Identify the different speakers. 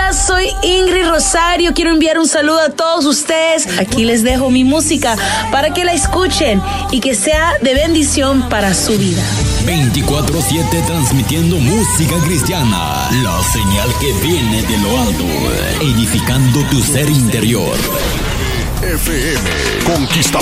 Speaker 1: días, soy Ingrid Rosario. Quiero enviar un saludo a todos ustedes. Aquí les dejo mi música para que la escuchen y que sea de bendición para su vida.
Speaker 2: 24/7 transmitiendo música cristiana, la señal que viene de lo alto, edificando tu ser interior.
Speaker 3: FM Conquista